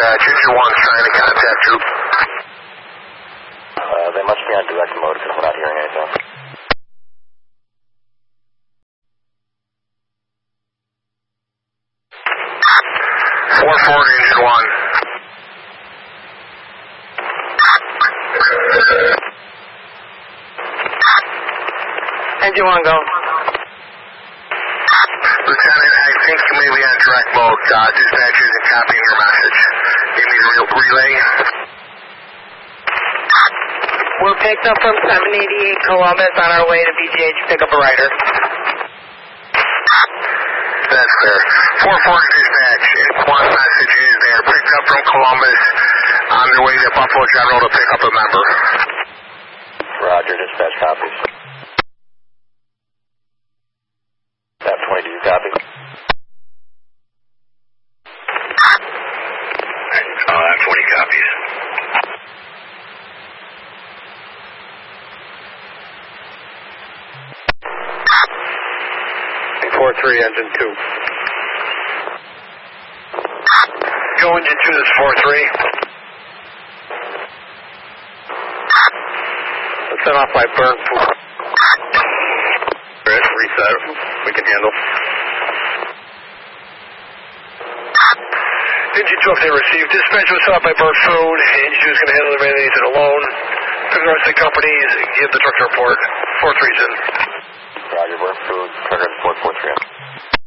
Ginger 1's trying to contact you. They must be on direct mode because we're not hearing anything. 4-4 to Engine 1. Engine 1, go. Lieutenant, I think you may be on direct mode. Dispatcher isn't copying your message. Give me the relay. We're picked up from 788 Columbus on our way to BGH to pick up a rider. That's fair. 4-4 dispatch. One message is there. Picked up from Columbus on their way to Buffalo General to pick up a member. Roger, dispatch copies. That 20, do you copy? That 20 copies. Three, engine 2. Go engine 2, this is 4-3. Let's send off my burn food. Reset. We can handle. Engine 2 update received. Dispatch was set up by Burn Food. Engine 2 is going to handle the remaining alone. For the rest of the companies, give the truck report. 4-3's in. Roger, Burn Food. Trucker report 4-3.